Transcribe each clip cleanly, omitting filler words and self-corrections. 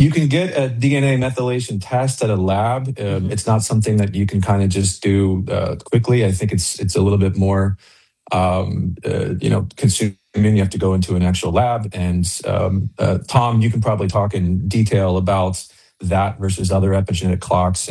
You can get a DNA methylation test at a lab. It's not something that you can kind of just do quickly. I think it's a little bit more, consuming. You have to go into an actual lab. And Tom, you can probably talk in detail about that versus other epigenetic clocks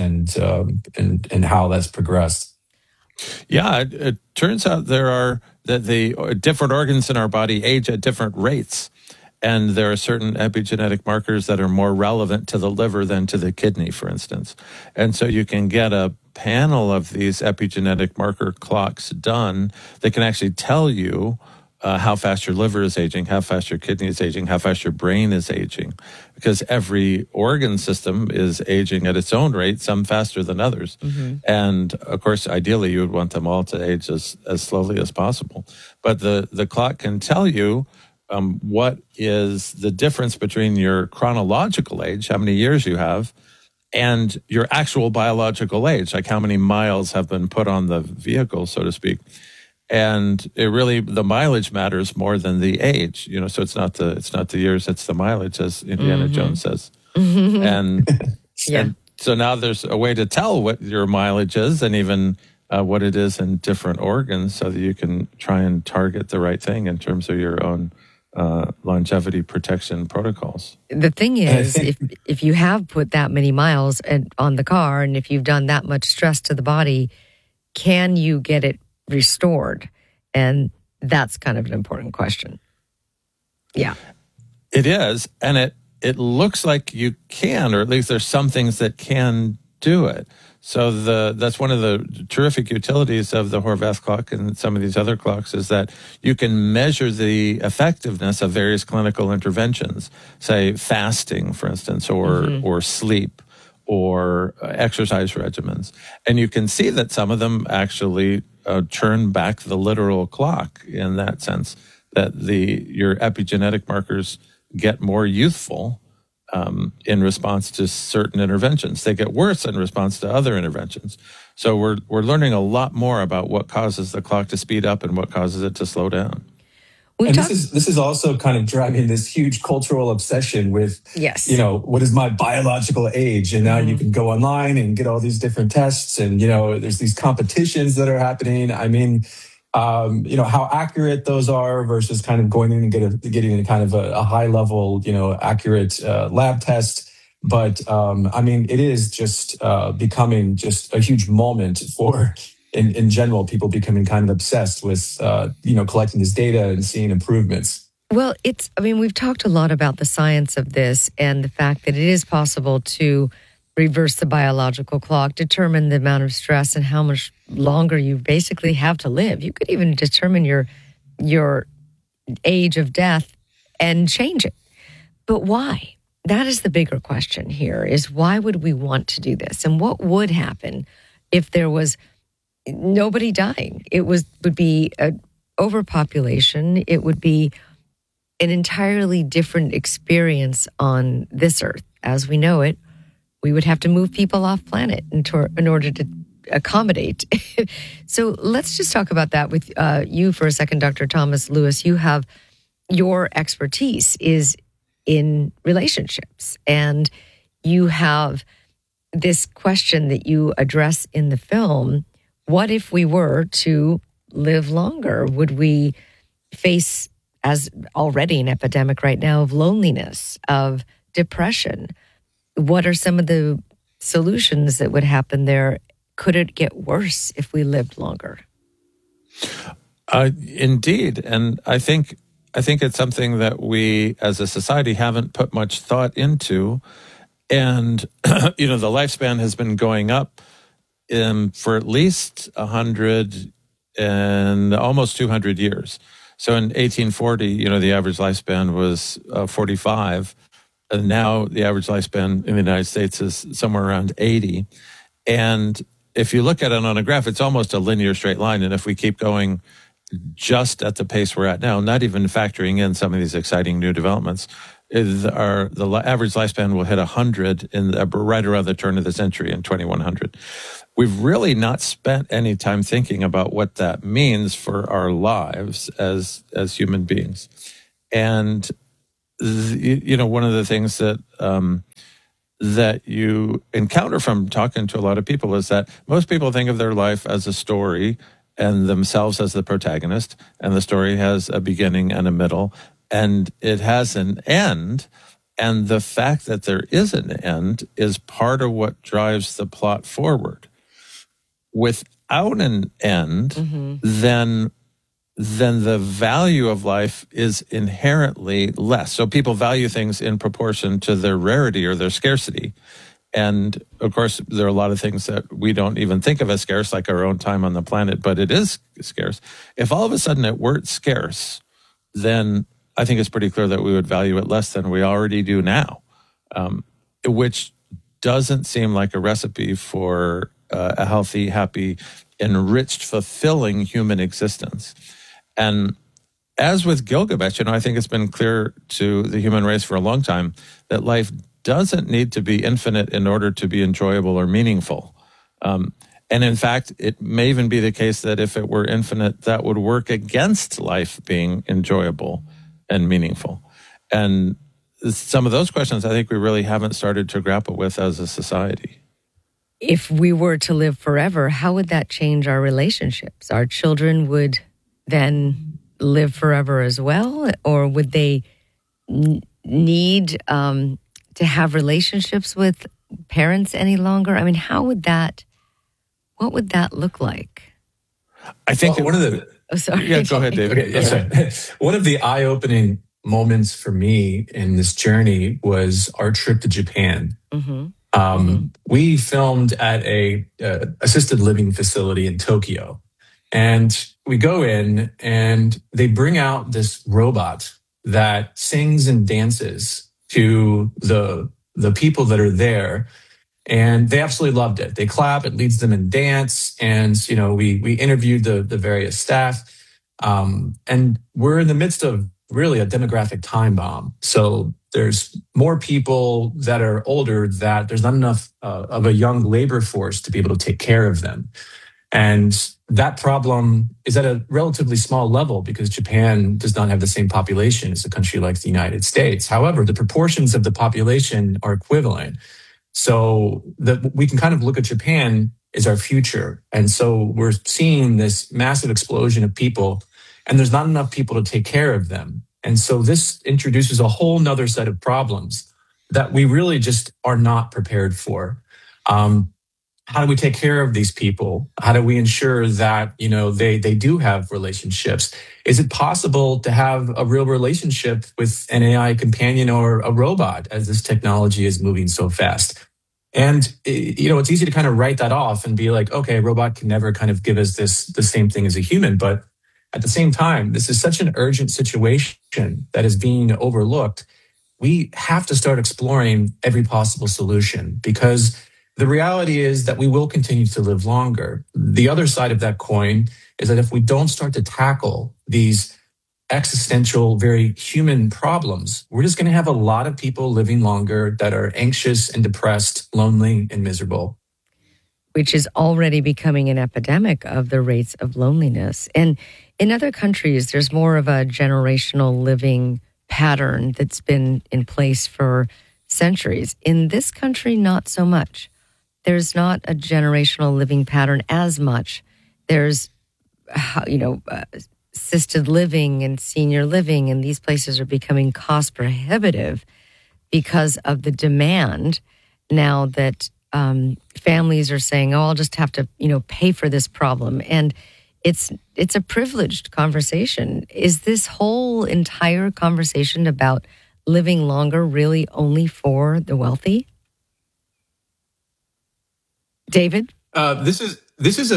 and how that's progressed. Yeah, it turns out that the different organs in our body age at different rates. And there are certain epigenetic markers that are more relevant to the liver than to the kidney, for instance. And so you can get a panel of these epigenetic marker clocks done that can actually tell you how fast your liver is aging, how fast your kidney is aging, how fast your brain is aging. Because every organ system is aging at its own rate, some faster than others. Mm-hmm. And of course, ideally, you would want them all to age as slowly as possible. But the clock can tell you what is the difference between your chronological age, how many years you have, and your actual biological age, like how many miles have been put on the vehicle, so to speak. And the mileage matters more than the age, so it's not the years, it's the mileage, as Indiana Jones says. Mm-hmm. And so now there's a way to tell what your mileage is and even what it is in different organs so that you can try and target the right thing in terms of your own longevity protection protocols. The thing is, if you have put that many miles on the car and if you've done that much stress to the body, can you get it restored? And that's kind of an important question. Yeah. It is. And it looks like you can, or at least there's some things that can do it. So that's one of the terrific utilities of the Horvath clock and some of these other clocks is that you can measure the effectiveness of various clinical interventions, say fasting, for instance, or sleep, or exercise regimens. And you can see that some of them actually turn back the literal clock in that sense, that your epigenetic markers get more youthful in response to certain interventions. They get worse in response to other interventions. So we're learning a lot more about what causes the clock to speed up and what causes it to slow down. This is also kind of driving this huge cultural obsession with, what is my biological age? And now you can go online and get all these different tests, and there's these competitions that are happening. I mean, how accurate those are versus kind of going in and getting a kind of a high level, accurate lab test. But it is just becoming just a huge moment for, in general, people becoming kind of obsessed with, collecting this data and seeing improvements. Well, we've talked a lot about the science of this and the fact that it is possible to reverse the biological clock, determine the amount of stress and how much longer you basically have to live. You could even determine your age of death and change it. But why? That is the bigger question here, is why would we want to do this? And what would happen if there was nobody dying? It would be an overpopulation. It would be an entirely different experience on this earth as we know it. We would have to move people off planet in order to accommodate. So let's just talk about that with you for a second, Dr. Thomas Lewis. Your expertise is in relationships, and you have this question that you address in the film. What if we were to live longer? Would we face, as already an epidemic right now, of loneliness, of depression? What are some of the solutions that would happen there? Could it get worse if we lived longer? Indeed. And I think it's something that we as a society haven't put much thought into. And, the lifespan has been going up for at least 100 and almost 200 years. So in 1840, the average lifespan was 45. And now the average lifespan in the United States is somewhere around 80. And if you look at it on a graph, it's almost a linear straight line. And if we keep going just at the pace we're at now, not even factoring in some of these exciting new developments, the average lifespan will hit 100 right around the turn of the century in 2100. We've really not spent any time thinking about what that means for our lives as human beings. And one of the things that that you encounter from talking to a lot of people is that most people think of their life as a story and themselves as the protagonist, and the story has a beginning and a middle, and it has an end. And the fact that there is an end is part of what drives the plot forward. Without an end, then the value of life is inherently less. So people value things in proportion to their rarity or their scarcity. And of course, there are a lot of things that we don't even think of as scarce, like our own time on the planet, but it is scarce. If all of a sudden it weren't scarce, then I think it's pretty clear that we would value it less than we already do now, which doesn't seem like a recipe for a healthy, happy, enriched, fulfilling human existence. And as with Gilgamesh, I think it's been clear to the human race for a long time that life doesn't need to be infinite in order to be enjoyable or meaningful. And in fact, it may even be the case that if it were infinite, that would work against life being enjoyable and meaningful. And some of those questions I think we really haven't started to grapple with as a society. If we were to live forever, how would that change our relationships? Our children would then live forever as well? Or would they need to have relationships with parents any longer? I mean, what would that look like? I think one of the... Oh, sorry. Yeah, go ahead, David. Okay, sorry. One of the eye-opening moments for me in this journey was our trip to Japan. We filmed at a assisted living facility in Tokyo. And we go in and they bring out this robot that sings and dances to the people that are there. And they absolutely loved it. They clap, it leads them in dance. And, we interviewed the various staff. And we're in the midst of really a demographic time bomb. So there's more people that are older that there's not enough of a young labor force to be able to take care of them. And that problem is at a relatively small level because Japan does not have the same population as a country like the United States. However, the proportions of the population are equivalent. So we can kind of look at Japan as our future. And so we're seeing this massive explosion of people, and there's not enough people to take care of them. And so this introduces a whole nother set of problems that we really just are not prepared for. How do we take care of these people? How do we ensure that, they do have relationships? Is it possible to have a real relationship with an AI companion or a robot as this technology is moving so fast? And, it's easy to kind of write that off and be like, okay, a robot can never kind of give us the same thing as a human. But at the same time, this is such an urgent situation that is being overlooked. We have to start exploring every possible solution because the reality is that we will continue to live longer. The other side of that coin is that if we don't start to tackle these existential, very human problems, we're just going to have a lot of people living longer that are anxious and depressed, lonely and miserable. Which is already becoming an epidemic of the rates of loneliness. And in other countries, there's more of a generational living pattern that's been in place for centuries. In this country, not so much. There's not a generational living pattern as much. There's, assisted living and senior living, and these places are becoming cost prohibitive because of the demand now that families are saying, I'll just have to, pay for this problem. And it's a privileged conversation. Is this whole entire conversation about living longer really only for the wealthy? David? This is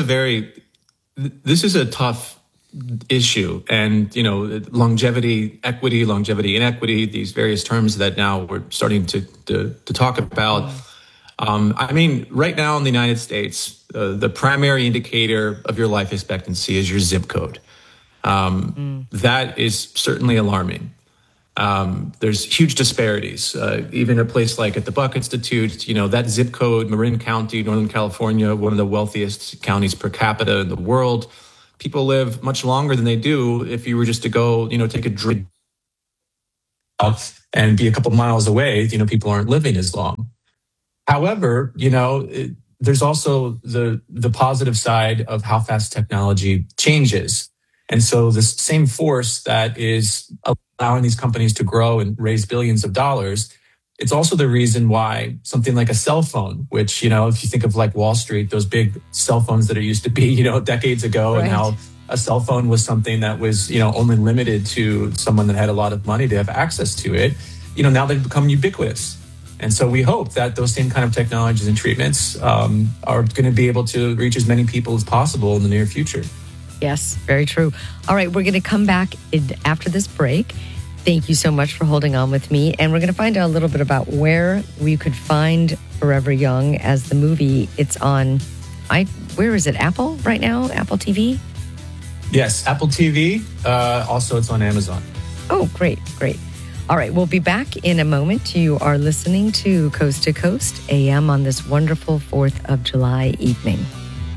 a tough issue, and longevity, equity, longevity, inequity, these various terms that now we're starting to talk about. Right now in the United States, the primary indicator of your life expectancy is your zip code. That is certainly alarming. There's huge disparities. Even a place like at the Buck Institute, that zip code, Marin County, Northern California, one of the wealthiest counties per capita in the world. People live much longer than they do if you were just to go, take a drink. and be a couple miles away, people aren't living as long. However, there's also the positive side of how fast technology changes. And so the same force that is allowing these companies to grow and raise billions of dollars, it's also the reason why something like a cell phone, which, if you think of like Wall Street, those big cell phones that it used to be, decades ago, right. And how a cell phone was something that was, only limited to someone that had a lot of money to have access to it. Now they've become ubiquitous. And so we hope that those same kind of technologies and treatments are going to be able to reach as many people as possible in the near future. Yes, very true. All right, we're going to come back after this break. Thank you so much for holding on with me. And we're going to find out a little bit about where we could find Forever Young as the movie. It's on, where is it? Apple right now? Apple TV? Yes, Apple TV. Also, it's on Amazon. Oh, great. All right, we'll be back in a moment. You are listening to Coast to Coast AM on this wonderful 4th of July evening.